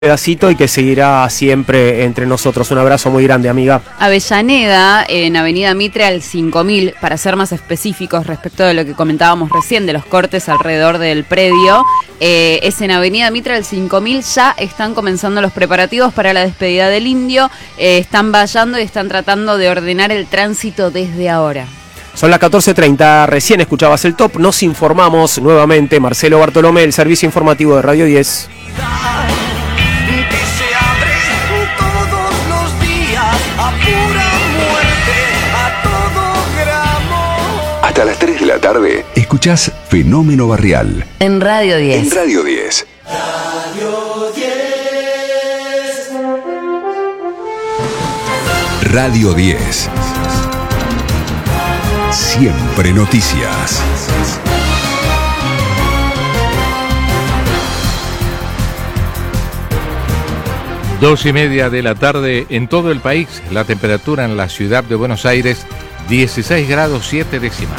pedacito y que seguirá siempre entre nosotros. Un abrazo muy grande, amiga. Avellaneda, en Avenida Mitre al 5000, para ser más específicos respecto de lo que comentábamos recién, de los cortes alrededor del predio, es en Avenida Mitre al 5000, ya están comenzando los preparativos para la despedida del Indio, están vallando y están tratando de ordenar el tránsito desde ahora. Son las 14:30, recién escuchabas el top, nos informamos nuevamente, Marcelo Bartolomé, el servicio informativo de Radio 10. Hasta las 3 de la tarde, escuchás Fenómeno Barrial. En Radio 10. En Radio 10. Radio 10. Siempre noticias. Dos y media de la tarde en todo el país. La temperatura en la ciudad de Buenos Aires, 16 grados 7 décimas.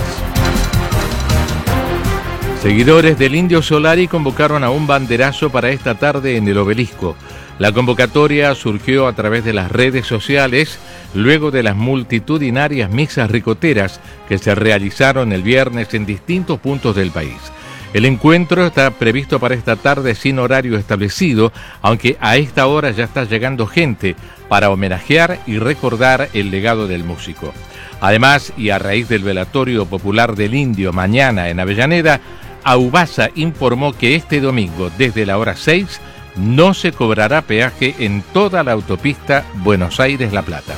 Seguidores del Indio Solari convocaron a un banderazo para esta tarde en el Obelisco. La convocatoria surgió a través de las redes sociales luego de las multitudinarias misas ricoteras que se realizaron el viernes en distintos puntos del país. El encuentro está previsto para esta tarde sin horario establecido, aunque a esta hora ya está llegando gente para homenajear y recordar el legado del músico. Además, y a raíz del velatorio popular del Indio mañana en Avellaneda, Aubasa informó que este domingo, desde la hora 6, no se cobrará peaje en toda la autopista Buenos Aires-La Plata.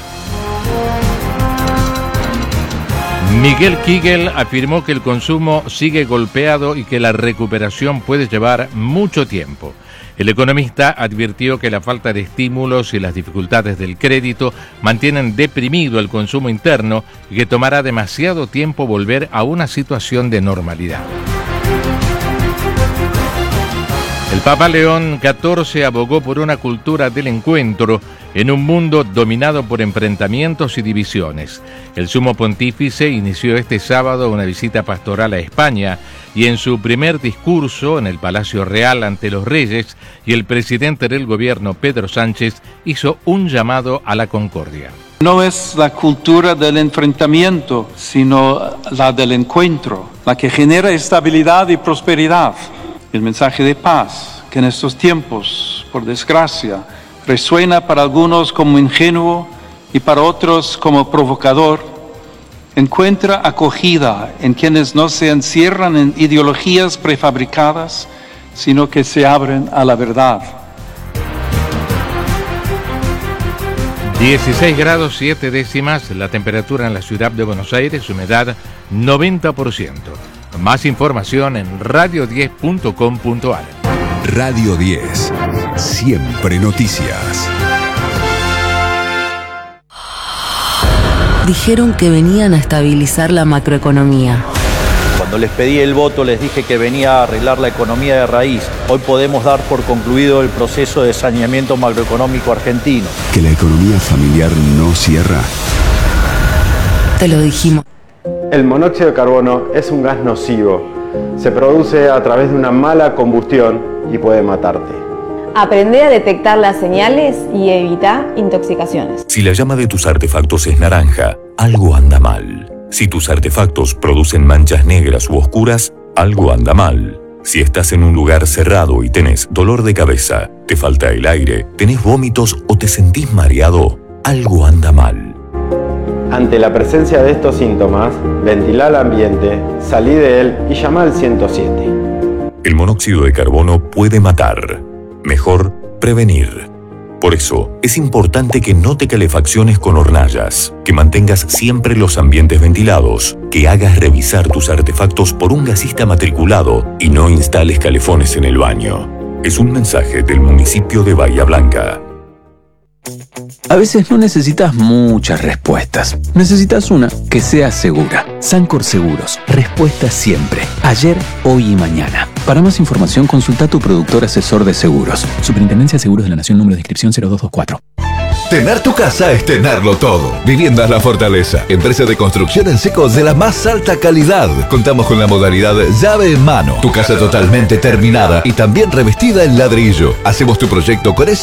Miguel Kigel afirmó que el consumo sigue golpeado y que la recuperación puede llevar mucho tiempo. El economista advirtió que la falta de estímulos y las dificultades del crédito mantienen deprimido el consumo interno y que tomará demasiado tiempo volver a una situación de normalidad. El Papa León XIV abogó por una cultura del encuentro en un mundo dominado por enfrentamientos y divisiones. El sumo pontífice inició este sábado una visita pastoral a España y en su primer discurso en el Palacio Real ante los reyes y el presidente del gobierno, Pedro Sánchez, hizo un llamado a la concordia. No es la cultura del enfrentamiento, sino la del encuentro, la que genera estabilidad y prosperidad. El mensaje de paz, que en estos tiempos, por desgracia, resuena para algunos como ingenuo y para otros como provocador, encuentra acogida en quienes no se encierran en ideologías prefabricadas, sino que se abren a la verdad. 16 grados 7 décimas la temperatura en la ciudad de Buenos Aires, humedad 90%. Más información en radio10.com.ar. Radio 10. Siempre noticias. Dijeron que venían a estabilizar la macroeconomía. Cuando les pedí el voto les dije que venía a arreglar la economía de raíz. Hoy podemos dar por concluido el proceso de saneamiento macroeconómico argentino. Que la economía familiar no cierra. Te lo dijimos. El monóxido de carbono es un gas nocivo. Se produce a través de una mala combustión y puede matarte. Aprende a detectar las señales y evita intoxicaciones. Si la llama de tus artefactos es naranja, algo anda mal. Si tus artefactos producen manchas negras u oscuras, algo anda mal. Si estás en un lugar cerrado y tenés dolor de cabeza, te falta el aire, tenés vómitos o te sentís mareado, algo anda mal. Ante la presencia de estos síntomas, ventila el ambiente, salí de él y llama al 107. El monóxido de carbono puede matar. Mejor prevenir. Por eso, es importante que no te calefacciones con hornallas, que mantengas siempre los ambientes ventilados, que hagas revisar tus artefactos por un gasista matriculado y no instales calefones en el baño. Es un mensaje del municipio de Bahía Blanca. A veces no necesitas muchas respuestas. Necesitas una que sea segura. Sancor Seguros. Respuesta siempre. Ayer, hoy y mañana. Para más información, consulta a tu productor asesor de seguros. Superintendencia de Seguros de la Nación, número de inscripción 0224. Tener tu casa es tenerlo todo. Viviendas La Fortaleza, empresa de construcción en seco de la más alta calidad. Contamos con la modalidad llave en mano. Tu casa totalmente terminada y también revestida en ladrillo. Hacemos tu proyecto con ese